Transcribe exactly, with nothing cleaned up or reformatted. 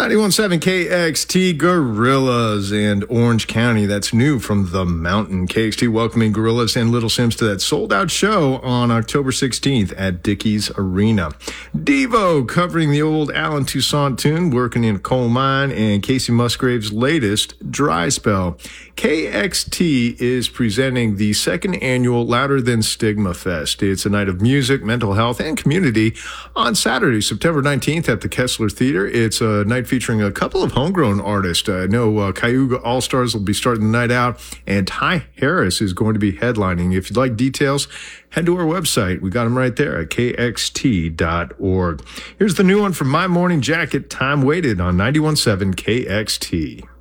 ninety-one point seven K X T, Gorillas and Orange County. That's new from the mountain. K X T welcoming Gorillas and Little Sims to that sold-out show on October sixteenth at Dickies Arena. Devo covering the old Alan Toussaint tune, Working in a Coal Mine, and Casey Musgrave's latest, Dry Spell. K X T is presenting the second annual Louder Than Stigma Fest. It's a night of music, mental health, and community on Saturday, September nineteenth at the Kessler Theater. It's a night featuring a couple of homegrown artists. I know uh, Cayuga All-Stars will be starting the night out, and Ty Harris is going to be headlining. If you'd like details, head to our website. We got them right there at K X T dot org. Here's the new one from My Morning Jacket, Time Waited on ninety-one point seven K X T.